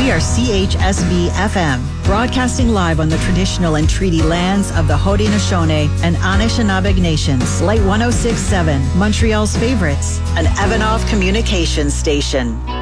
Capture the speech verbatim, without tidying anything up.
We are C H S B F M, broadcasting live on the traditional and treaty lands of the Haudenosaunee and Anishinaabe Nations. Light one oh six point seven, Montreal's favorites, an Evanov communications station.